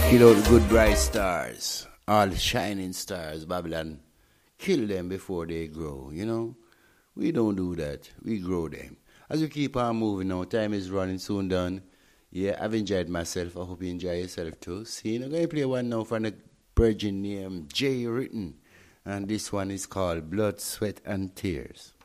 Kill out the good bright stars, all the shining stars. Babylon, kill them before they grow, you know? We don't do that. We grow them. As we keep on moving now, time is running soon done. Yeah, I've enjoyed myself. I hope you enjoy yourself too. See, I'm going to play one now from the virgin named Jay Ritten. And this one is called Blood, Sweat, and Tears.